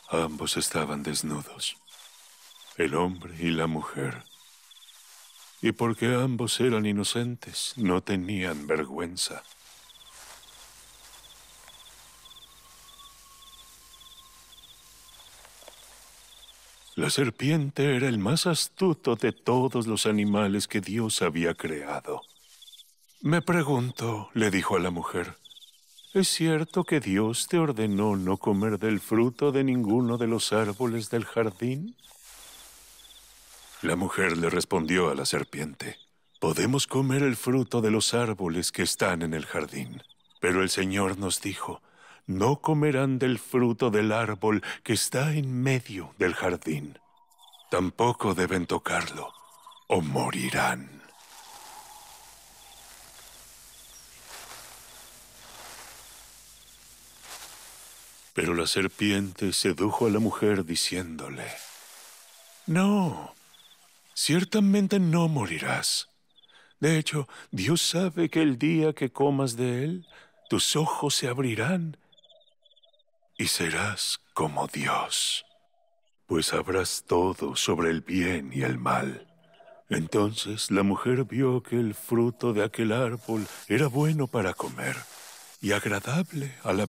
Ambos estaban desnudos, el hombre y la mujer. Y porque ambos eran inocentes, no tenían vergüenza. La serpiente era el más astuto de todos los animales que Dios había creado. Me pregunto, le dijo a la mujer, ¿es cierto que Dios te ordenó no comer del fruto de ninguno de los árboles del jardín? La mujer le respondió a la serpiente, podemos comer el fruto de los árboles que están en el jardín. Pero el Señor nos dijo, no comerán del fruto del árbol que está en medio del jardín. Tampoco deben tocarlo, o morirán. Pero la serpiente sedujo a la mujer diciéndole, no, ciertamente no morirás. De hecho, Dios sabe que el día que comas de él, tus ojos se abrirán y serás como Dios, pues sabrás todo sobre el bien y el mal. Entonces la mujer vio que el fruto de aquel árbol era bueno para comer y agradable a la